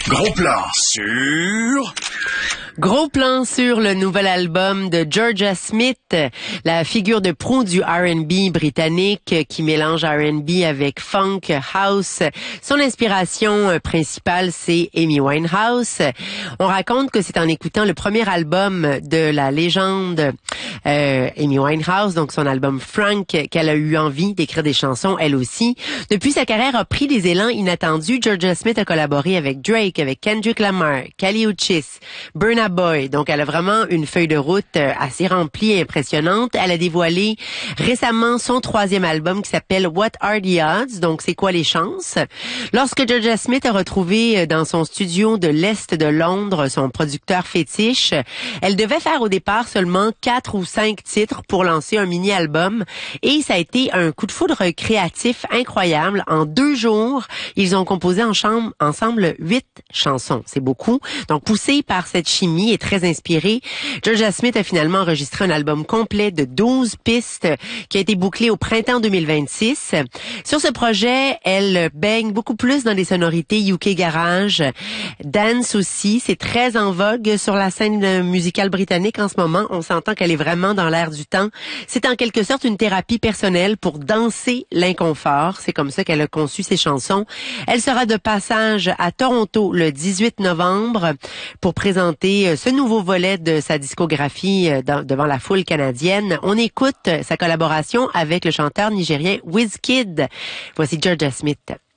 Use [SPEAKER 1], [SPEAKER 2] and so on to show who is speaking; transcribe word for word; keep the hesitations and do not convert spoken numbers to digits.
[SPEAKER 1] Gros plan sur...
[SPEAKER 2] Gros plan sur le nouvel album de Georgia Smith, la figure de proue du R and B britannique qui mélange R and B avec funk, house. Son inspiration principale, c'est Amy Winehouse. On raconte que c'est en écoutant le premier album de la légende euh, Amy Winehouse, donc son album Frank, qu'elle a eu envie d'écrire des chansons, elle aussi. Depuis, sa carrière a pris des élans inattendus. Georgia Smith a collaboré avec Drake, avec Kendrick Lamar, Kali Uchis, Burna Boy. Donc, elle a vraiment une feuille de route assez remplie et impressionnante. Elle a dévoilé récemment son troisième album qui s'appelle What Are the Odds? Donc, c'est quoi les chances? Lorsque Georgia Smith a retrouvé dans son studio de l'Est de Londres son producteur fétiche, elle devait faire au départ seulement quatre ou cinq titres pour lancer un mini-album. Et ça a été un coup de foudre créatif incroyable. En deux jours, ils ont composé en chambre, ensemble huit chansons. C'est beaucoup. Donc, poussé par cette chimie et très inspiré, Georgia Smith a finalement enregistré un album complet de douze pistes qui a été bouclé au printemps deux mille vingt-six. Sur ce projet, elle baigne beaucoup plus dans les sonorités U K garage, dance aussi. C'est très en vogue sur la scène musicale britannique en ce moment. On s'entend qu'elle est vraiment dans l'air du temps. C'est en quelque sorte une thérapie personnelle pour danser l'inconfort. C'est comme ça qu'elle a conçu ses chansons. Elle sera de passage à Toronto le dix-huit novembre pour présenter ce nouveau volet de sa discographie dans, devant la foule canadienne. On écoute sa collaboration avec le chanteur nigérien Wizkid. Voici Georgia Smith.